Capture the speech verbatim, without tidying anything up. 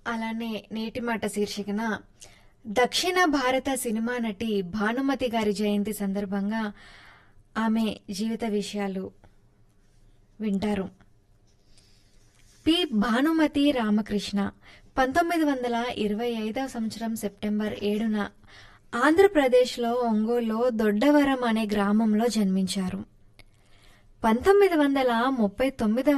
అలానే నేటి మాట శీర్షికన దక్షిణ భారత సినిమా నటి భానుమతి గారి జయంతి సందర్భంగా ఆమె జీవిత విషయాలు వింటారు. పి భానుమతి రామకృష్ణ పంతొమ్మిది వందల ఇరవై ఐదవ సంవత్సరం సెప్టెంబర్ ఏడున ఆంధ్రప్రదేశ్లో ఒంగోలులో దొడ్డవరం అనే గ్రామంలో జన్మించారు. పంతొమ్మిది వందల ముప్పై తొమ్మిదవ